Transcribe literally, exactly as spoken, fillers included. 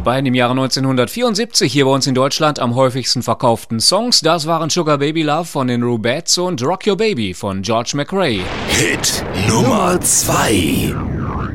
beiden im Jahre neunzehnhundertvierundsiebzig hier bei uns in Deutschland am häufigsten verkauften Songs, das waren Sugar Baby Love von den Rubettes und Rock Your Baby von George McRae. Hit Nummer zwei.